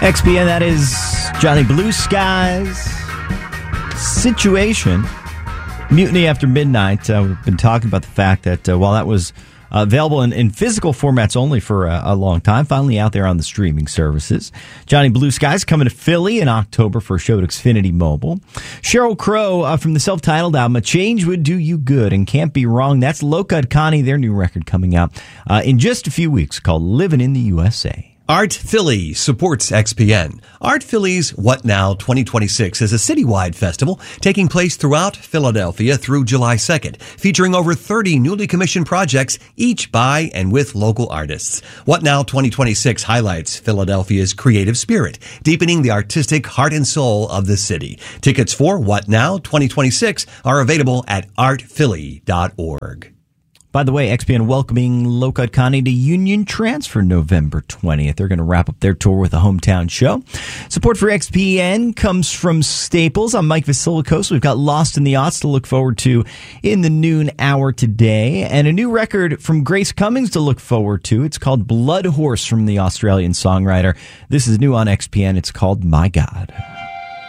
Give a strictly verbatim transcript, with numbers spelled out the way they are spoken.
X P N, that is Johnny Blue Skies. Situation. Mutiny After Midnight. Uh, we've been talking about the fact that uh, while that was uh, available in, in physical formats only for a, a long time, finally out there on the streaming services. Johnny Blue Skies coming to Philly in October for a show at Xfinity Mobile. Sheryl Crow uh, from the self-titled album, A Change Would Do You Good and Can't Be Wrong. That's Loca Connie, their new record coming out uh, in just a few weeks called Living in the U S A. Art Philly supports X P N. Art Philly's What Now twenty twenty-six is a citywide festival taking place throughout Philadelphia through July second, featuring over thirty newly commissioned projects, each by and with local artists. What Now twenty twenty-six highlights Philadelphia's creative spirit, deepening the artistic heart and soul of the city. Tickets for What Now twenty twenty-six are available at art philly dot org. By the way, X P N welcoming Loca Connie to Union Transfer November twentieth. They're going to wrap up their tour with a hometown show. Support for X P N comes from Staples. I'm Mike Vasilikos. We've got Lost in the Aughts to look forward to in the noon hour today, and a new record from Grace Cummings to look forward to. It's called Blood Horse from the Australian songwriter. This is new on X P N. It's called My God.